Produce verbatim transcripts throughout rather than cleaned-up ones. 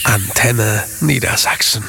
Antenne Niedersachsen.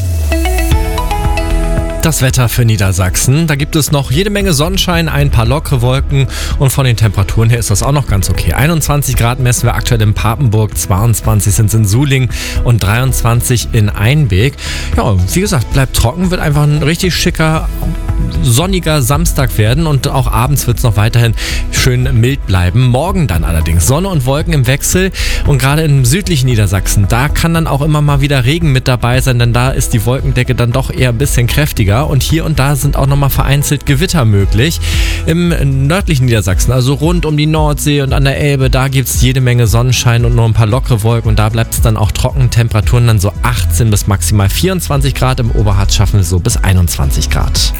Das Wetter für Niedersachsen. Da gibt es noch jede Menge Sonnenschein, ein paar lockere Wolken und von den Temperaturen her ist das auch noch ganz okay. einundzwanzig Grad messen wir aktuell in Papenburg, zweiundzwanzig sind es in Suling und dreiundzwanzig in Einbeek. Ja, wie gesagt, bleibt trocken, wird einfach ein richtig schicker, sonniger Samstag werden und auch abends wird es noch weiterhin schön mild bleiben. Morgen dann allerdings Sonne und Wolken im Wechsel und gerade im südlichen Niedersachsen, da kann dann auch immer mal wieder Regen mit dabei sein, denn da ist die Wolkendecke dann doch eher ein bisschen kräftiger. Und hier und da sind auch nochmal vereinzelt Gewitter möglich. Im nördlichen Niedersachsen, also rund um die Nordsee und an der Elbe, da gibt es jede Menge Sonnenschein und nur ein paar lockere Wolken. Und da bleibt es dann auch trocken. Temperaturen dann so achtzehn bis maximal vierundzwanzig Grad. Im Oberharz schaffen wir so bis einundzwanzig Grad.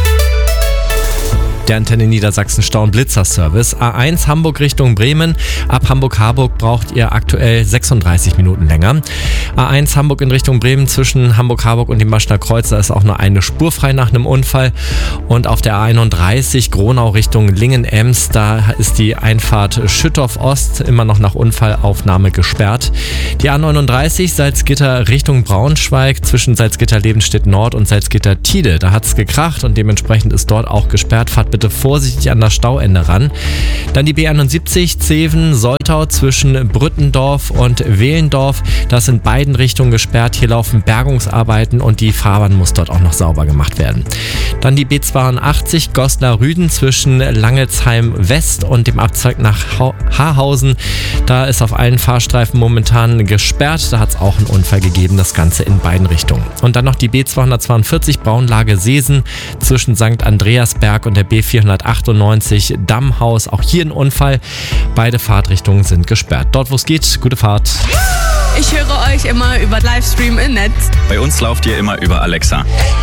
Der Antenne Niedersachsen Stau- und Blitzer-Service. A eins Hamburg Richtung Bremen. Ab Hamburg-Harburg braucht ihr aktuell sechsunddreißig Minuten länger. A eins Hamburg in Richtung Bremen zwischen Hamburg-Harburg und dem Maschner Kreuz. Da ist auch nur eine Spur frei nach einem Unfall. Und auf der A einunddreißig Gronau Richtung Lingen-Ems, da ist die Einfahrt Schüttorf-Ost immer noch nach Unfallaufnahme gesperrt. Die A neununddreißig Salzgitter Richtung Braunschweig zwischen Salzgitter-Lebenstedt-Nord und Salzgitter-Tide. Da hat es gekracht und dementsprechend ist dort auch gesperrt. Fahrt bitte vorsichtig an das Stauende ran. Dann die B einundsiebzig Zeven-Soltau zwischen Brüttendorf und Wehlendorf. Das sind beiden Richtungen gesperrt. Hier laufen Bergungsarbeiten und die Fahrbahn muss dort auch noch sauber gemacht werden. Dann die B zweiundachtzig Goslar-Rüden zwischen Langelsheim West und dem Abzweig nach Haarhausen. Da ist auf allen Fahrstreifen momentan gesperrt. Da hat es auch einen Unfall gegeben. Das Ganze in beiden Richtungen. Und dann noch die B zweihundertzweiundvierzig Braunlage Seesen zwischen Sankt Andreasberg und der B vierhundertachtundneunzig Dammhaus. Auch hier ein Unfall. Beide Fahrtrichtungen sind gesperrt. Dort, wo es geht, gute Fahrt. Ich höre euch immer über Livestream im Netz. Bei uns lauft ihr immer über Alexa.